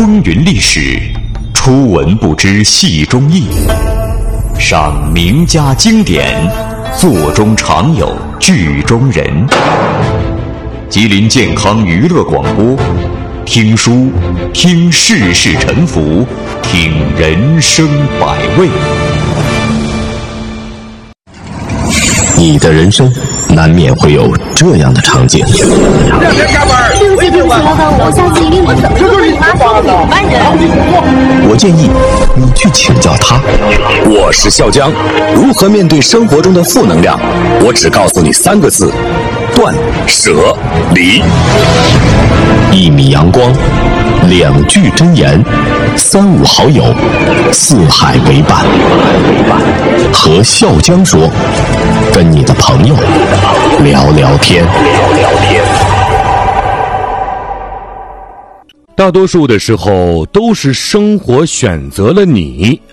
风云历史，初闻不知戏中意。赏名家经典，座中常有剧中人。吉林健康娱乐广播，听书，听世事沉浮，听人生百味。 你的人生难免会有这样的场景。 对不起，老板，我下次一定不怎么就对你妈说的5万人。 我建议你去请教他。我是笑江，如何面对生活中的负能量？我只告诉你3个字：断舍离。1米阳光，2句真言，3、5好友，四海为伴。和笑江说，跟你的朋友聊聊天。 大多数的时候都是生活选择了你，